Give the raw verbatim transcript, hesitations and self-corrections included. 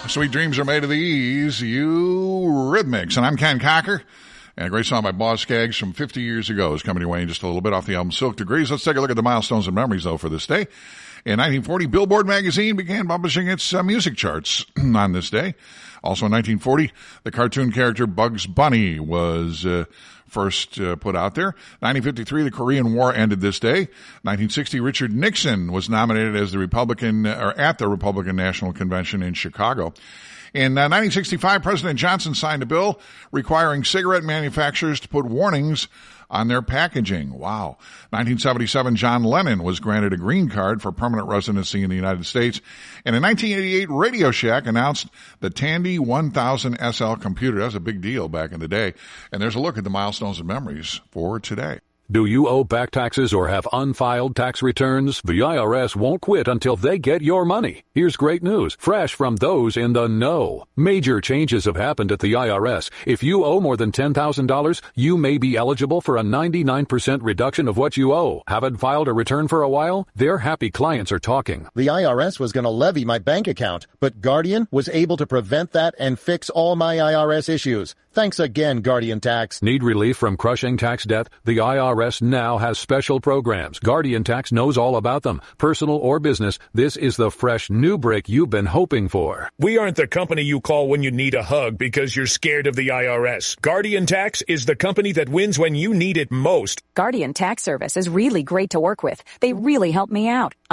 Sweet dreams are made of these, Eurythmics. And I'm Ken Cocker. And a great song by Boz Scaggs from fifty years ago is coming your way in just a little bit off the album Silk Degrees. Let's take a look at the milestones and memories, though, for this day. In nineteen forty, Billboard magazine began publishing its uh, music charts on this day. Also in nineteen forty, the cartoon character Bugs Bunny was uh, first uh, put out there. nineteen fifty-three, the Korean War ended this day. nineteen sixty, Richard Nixon was nominated as the Republican, or at the Republican National Convention in Chicago. In uh, nineteen sixty-five, President Johnson signed a bill requiring cigarette manufacturers to put warnings on their packaging. Wow. nineteen seventy-seven, John Lennon was granted a green card for permanent residency in the United States. And in nineteen eighty-eight, Radio Shack announced the Tandy one thousand S L computer. That was a big deal back in the day. And there's a look at the milestones and memories for today. Do you owe back taxes or have unfiled tax returns? The I R S won't quit until they get your money. Here's great news, fresh from those in the know. Major changes have happened at the I R S. If you owe more than ten thousand dollars, you may be eligible for a ninety-nine percent reduction of what you owe. Haven't filed a return for a while? Their happy clients are talking. The I R S was going to levy my bank account, but Guardian was able to prevent that and fix all my I R S issues. Thanks again, Guardian Tax. Need relief from crushing tax debt? The I R S now has special programs. Guardian Tax knows all about them. Personal or business, this is the fresh new break you've been hoping for. We aren't the company you call when you need a hug because you're scared of the I R S. Guardian Tax is the company that wins when you need it most. Guardian Tax Service is really great to work with. They really help me out.